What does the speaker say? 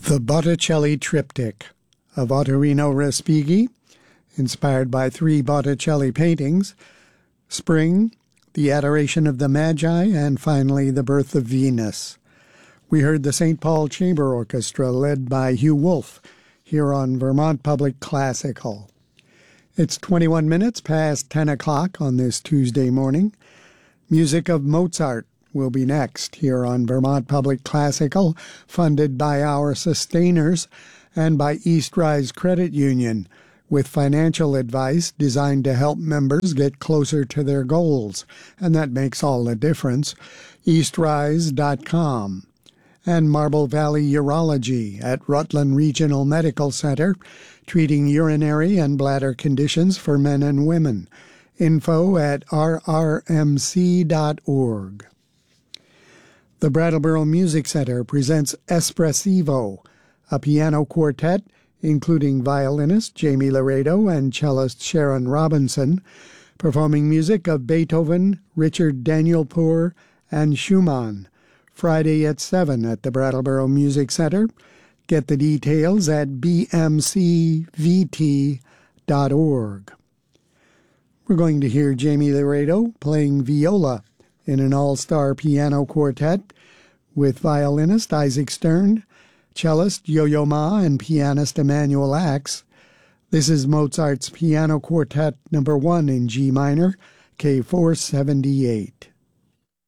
The Botticelli Triptych of Ottorino Respighi, inspired by 3 Botticelli paintings, Spring, The Adoration of the Magi, and finally The Birth of Venus. We heard the St. Paul Chamber Orchestra led by Hugh Wolf here on Vermont Public Classical. It's 21 minutes past 10 o'clock on this Tuesday morning. Music of Mozart will be next here on Vermont Public Classical, funded by our sustainers and by East Rise Credit Union, with financial advice designed to help members get closer to their goals, and that makes all the difference. eastrise.com. And Marble Valley Urology at Rutland Regional Medical Center, treating urinary and bladder conditions for men and women. Info at rrmc.org. The Brattleboro Music Center presents Espressivo, a piano quartet including violinist Jamie Laredo and cellist Sharon Robinson, performing music of Beethoven, Richard Danielpour, and Schumann, Friday at 7 at the Brattleboro Music Center. Get the details at bmcvt.org. We're going to hear Jamie Laredo playing viola in an all-star piano quartet with violinist Isaac Stern, cellist Yo-Yo Ma, and pianist Emmanuel Axe. This is Mozart's Piano Quartet No. 1 in G minor, K478.